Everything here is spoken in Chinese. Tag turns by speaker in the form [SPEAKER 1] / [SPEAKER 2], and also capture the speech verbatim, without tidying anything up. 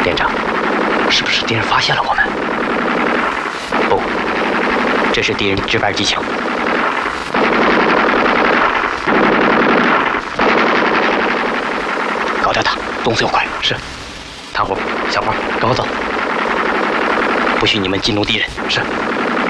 [SPEAKER 1] 连长，是不是敌人发现了我们？不，这是敌人值班技巧。搞掉他，动作要快。是。唐虎，小花，跟我走。不许你们激怒敌人。是。